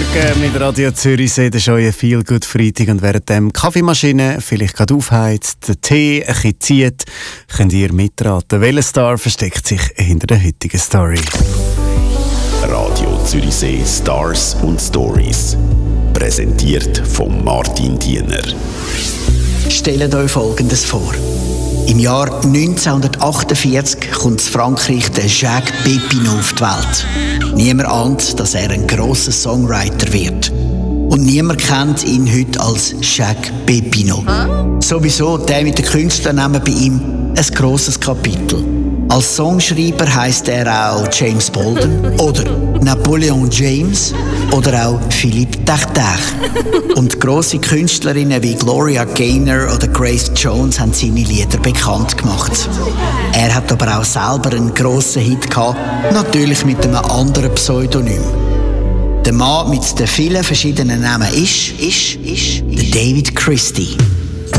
Morgen mit Radio Zürichsee, das ist euer Feel-Good Freitag und während dem Kaffeemaschine vielleicht gerade aufheizt, den Tee ein bisschen zieht, könnt ihr mitraten. Welcher Star versteckt sich hinter der heutigen Story? Radio Zürichsee Stars und Stories. Präsentiert von Martin Diener. Stellt euch Folgendes vor. Im Jahr 1948 kommt in Frankreich der Jacques Pépinot auf die Welt. Niemand ahnt, dass er ein grosser Songwriter wird. Und niemand kennt ihn heute als Jacques Pépinot. Sowieso der mit den Künstlernamen bei ihm ein grosses Kapitel. Als Songschreiber heisst er auch James Bolden oder Napoleon James oder auch Philippe Tartare. Und grosse Künstlerinnen wie Gloria Gaynor oder Grace Jones haben seine Lieder bekannt gemacht. Er hat aber auch selber einen grossen Hit gehabt, natürlich mit einem anderen Pseudonym. Der Mann mit den vielen verschiedenen Namen ist der David Christie.